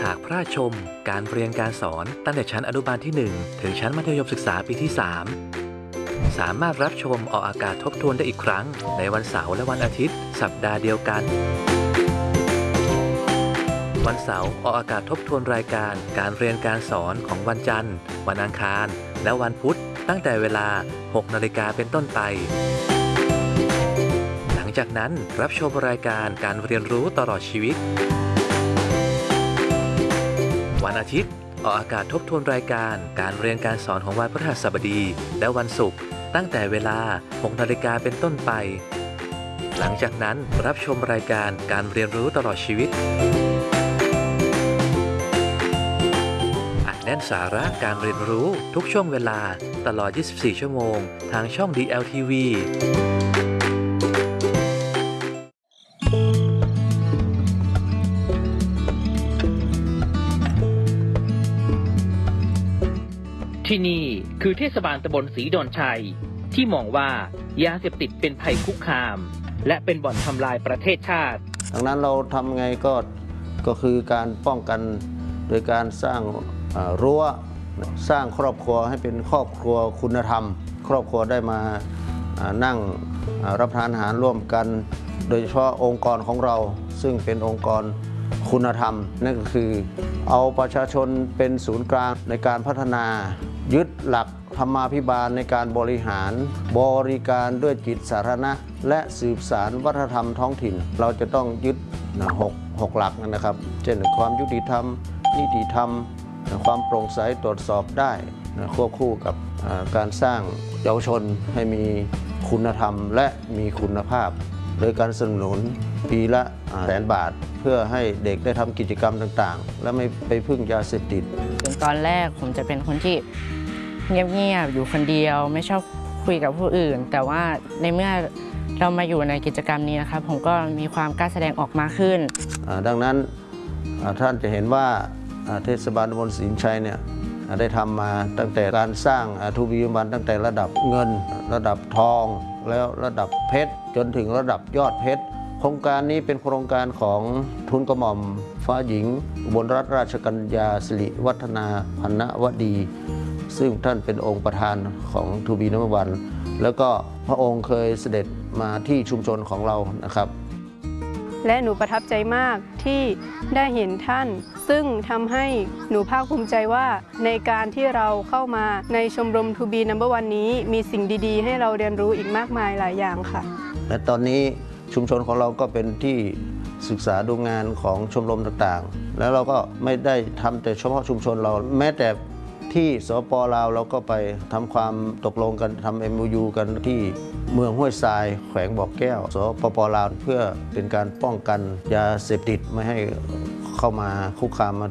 หากพระราชชมการเรียนการสอนตั้งแต่ชั้นอนุบาลที่ 1 ถึงชั้นมัธยมศึกษาปีที่ 3 สามารถรับชมออกอากาศทบทวนได้อีกครั้งในวันเสาร์และวันอาทิตย์สัปดาห์เดียวกันวันเสาร์ออกอากาศทบทวนรายการการเรียนการสอนของวันจันทร์วันอังคารและวันพุธตั้งแต่เวลา 6 นาฬิกาเป็นต้นไปหลังจากนั้นรับชมรายการการเรียนรู้ตลอดชีวิตวันอาทิตย์ออกอากาศทบทวนรายการการเรียนการสอนของวันพฤหัสบดีและวันศุกร์ตั้งแต่เวลา 6 นาฬิกาเป็นต้นไปหลังจากนั้นรับชมรายการการเรียนรู้ตลอดชีวิตแน่นสาระการเรียนรู้ทุกช่วงเวลาตลอด 24 ชั่วโมงทางช่อง DLTV ที่นี่คือเทศบาลตำบลศรีดอนชัยที่มองว่ายาเสพติดเป็นภัยคุกคามและเป็นบ่อนทำลายประเทศชาติดังนั้นเราทำไงก็คือการป้องกันโดยการสร้างรั้วสร้างครอบครัวให้เป็นครอบครัวคุณธรรมครอบครัวได้มานั่งรับประทานอาหารร่วมกันโดยเฉพาะองค์กรของเราซึ่งเป็นองค์กรคุณธรรมนั่นก็คือเอาประชาชนเป็นศูนย์กลางในการพัฒนายึดหลักธรรมาภิบาลในการบริหารบริการด้วยจิตสาธารณะและสืบสานวัฒนธรรมท้องถิ่นเราจะต้องยึด6หลักนะครับเช่นความยุติธรรมนิติธรรมความโปร่งใสตรวจสอบได้ควบคู่กับการสร้างเยาวชนให้มีคุณธรรมและมีคุณภาพโดยการสนับสนุนปีละ100,000 บาทเพื่อให้เด็กได้ทำกิจกรรมต่างๆและไม่ไปพึ่งยาเสพติดถึงตอนแรกผมจะเป็นคนที่เงียบๆอยู่คนเดียวไม่ชอบคุยกับผู้อื่นแต่ว่าในเมื่อเรามาอยู่ในกิจกรรมนี้นะครับผมก็มีความกล้าแสดงออกมากขึ้นดังนั้นท่านจะเห็นว่าเทศบาลตำบลศรีชัยเนี่ยได้ทำมาตั้งแต่การสร้างทูบีบันตั้งแต่ระดับเงินระดับทองแล้วระดับเพชรจนถึงระดับยอดเพชรโครงการนี้เป็นโครงการของทุนกระหม่อมฟ้าหญิงอุบลรัตนราชกัญญาสิริวัฒนาพันวดีซึ่งท่านเป็นองค์ประธานของทูบีนัมเบอร์วันแล้วก็พระองค์เคยเสด็จมาที่ชุมชนของเรานะครับและหนูประทับใจมากที่ได้เห็นท่านซึ่งทำให้หนูภาคภูมิใจว่าในการที่เราเข้ามาในชมรม To Be Number One นี้มีสิ่งดีๆให้เราเรียนรู้อีกมากมายหลายอย่างค่ะและตอนนี้ชุมชนของเราก็เป็นที่ศึกษาดูงานของชมรมต่างๆแล้วเราก็ไม่ได้ทำแต่เฉพาะชุมชนเราแม้แต่ที่สปป.ลาวเราก็ไปทำความตกลงกันทำ MOU กันที่เมืองห้วยทรายแขวงบ่อแก้วสปป.ลาวเพื่อเป็นการป้องกันยาเสพติดไม่ให้เข้ามาคุกคามมา